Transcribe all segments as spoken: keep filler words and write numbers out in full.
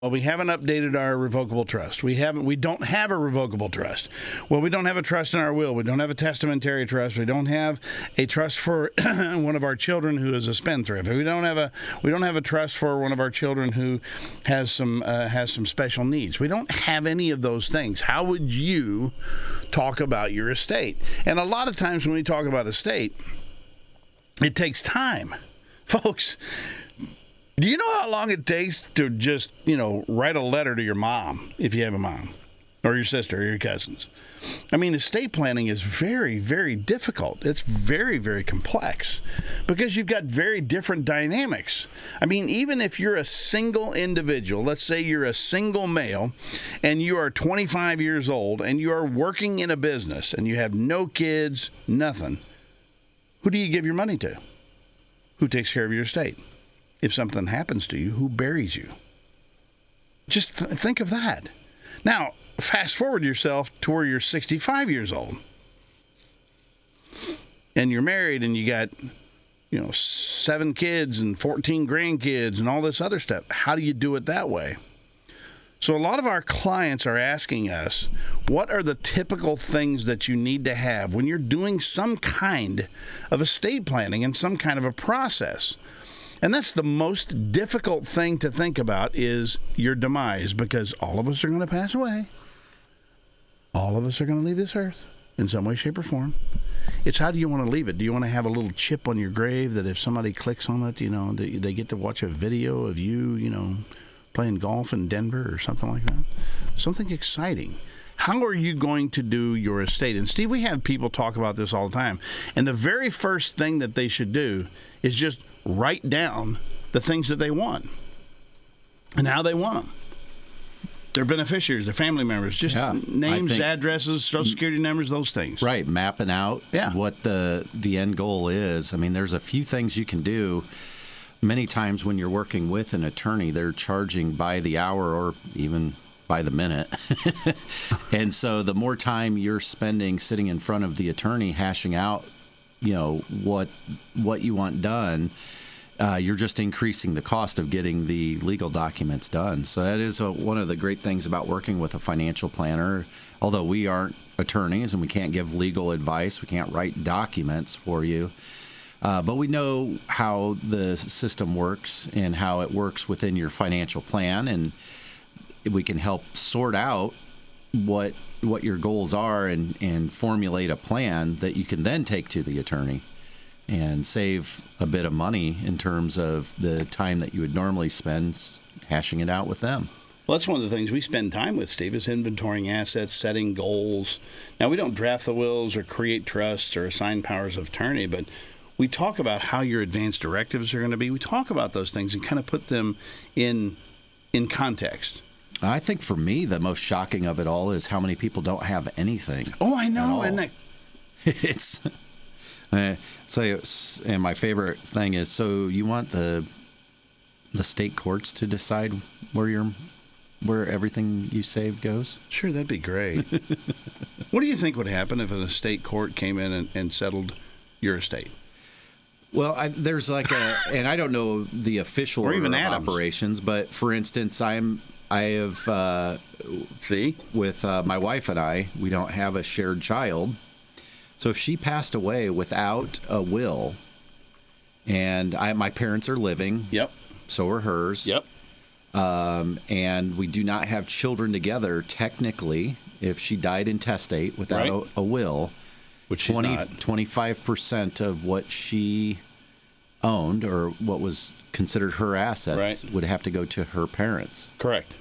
Well, we haven't updated our revocable trust. We haven't. We don't have a revocable trust. Well, we don't have a trust in our will. We don't have a testamentary trust. We don't have a trust for one of our children who is a spendthrift. We don't have a. We don't have a trust for one of our children who has some uh, has some special needs. We don't have any of those things. How would you talk about your estate? And a lot of times when we talk about estate, it takes time, folks. Do you know how long it takes to just, you know, write a letter to your mom, if you have a mom, or your sister, or your cousins? I mean, estate planning is very, very difficult. It's very, very complex because you've got very different dynamics. I mean, even if you're a single individual, let's say you're a single male and you are twenty-five years old and you are working in a business and you have no kids, nothing, who do you give your money to? Who takes care of your estate? If something happens to you, who buries you? Just th- think of that. Now, fast forward yourself to where you're sixty-five years old. And you're married and you got, you know, seven kids and fourteen grandkids and all this other stuff. How do you do it that way? So a lot of our clients are asking us, what are the typical things that you need to have when you're doing some kind of estate planning and some kind of a process? And that's the most difficult thing to think about is your demise, because all of us are going to pass away. All of us are going to leave this earth in some way, shape, or form. It's how do you want to leave it? Do you want to have a little chip on your grave that if somebody clicks on it, you know, they, they get to watch a video of you, you know, playing golf in Denver or something like that? Something exciting. How are you going to do your estate? And Steve, we have people talk about this all the time. And the very first thing that they should do is just write down the things that they want and how they want them. Their beneficiaries, their family members, just yeah, names, think, addresses, social security numbers, those things. Right, mapping out yeah. what the the end goal is. I mean, there's a few things you can do. Many times when you're working with an attorney, they're charging by the hour or even by the minute. And so the more time you're spending sitting in front of the attorney hashing out, you know, what what you want done, uh, you're just increasing the cost of getting the legal documents done. So that is a, one of the great things about working with a financial planner. Although we aren't attorneys and we can't give legal advice, we can't write documents for you. Uh, but we know how the system works and how it works within your financial plan, and we can help sort out what what your goals are and, and formulate a plan that you can then take to the attorney and save a bit of money in terms of the time that you would normally spend hashing it out with them. Well, that's one of the things we spend time with, Steve, is inventorying assets, setting goals. Now, we don't draft the wills or create trusts or assign powers of attorney, but we talk about how your advance directives are going to be. We talk about those things and kind of put them in in context. I think for me, the most shocking of it all is how many people don't have anything. Oh, I know. And that... it's uh, so, and my favorite thing is, so you want the the state courts to decide where your where everything you saved goes? Sure, that'd be great. What do you think would happen if an estate court came in and, and settled your estate? Well, I, there's like a, and I don't know the official or even order of Adams. operations, but for instance, I'm. I have, uh, see, with uh, my wife and I, we don't have a shared child. So if she passed away without a will, and I, my parents are living, yep, so are hers, yep, um, and we do not have children together, technically, if she died intestate without right. a, a will, which twenty, she's not. twenty-five percent of what she owned or what was considered her assets right. would have to go to her parents. Correct.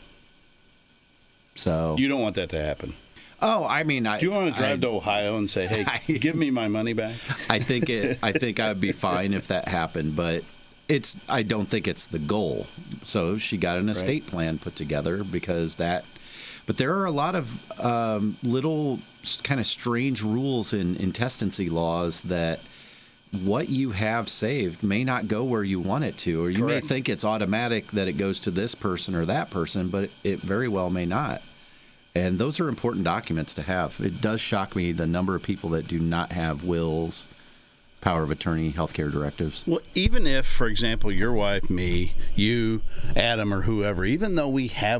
So you don't want that to happen. Oh, I mean, I do you want to drive I, to Ohio and say, "Hey, I, give me my money back"? I think it. I think I'd be fine if that happened, but it's. I don't think it's the goal. So she got an estate right. plan put together because that. But there are a lot of um, little kind of strange rules in intestacy laws that what you have saved may not go where you want it to, or you Correct. may think it's automatic that it goes to this person or that person, but it very well may not. And those are important documents to have. It does shock me the number of people that do not have wills power of attorney healthcare directives. Well, even if, for example, your wife, me, you, Adam, or whoever, even though we have